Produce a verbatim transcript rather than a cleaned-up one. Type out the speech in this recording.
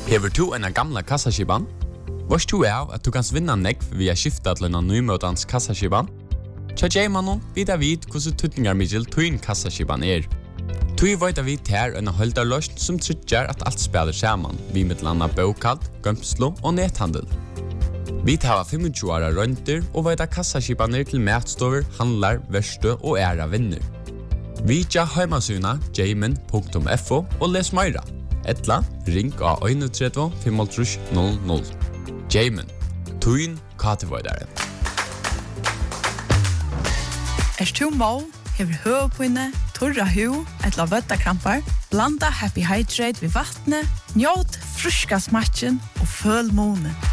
Hever du en gamla kassaskiban? Vars du er at du kan vinna nekv via skifta til en nymøtans kassaskiban? Tja J-mannen vidar vid hvordan tutningar middel tuin kassaskiban er. Tui veit vi ter en holdarløsn som tryggjar at alt spiller saman, vi med landa bokald, gømslo og nethandel. Vi tar tjuefem åra rønter og veit kassaskibaner til matstover, handlar, verste og æra vinner. Vi tja heimasuna jamin punktum f o og les meira. Etla, ring av tre en fem null null. Jamin, tuin katevoidare. Er du må, hever høvpinne, torra hu, etla vøttakrampar, blanda Happy Hydrate ved vattnet, njåt fruska smatchen og føl måne.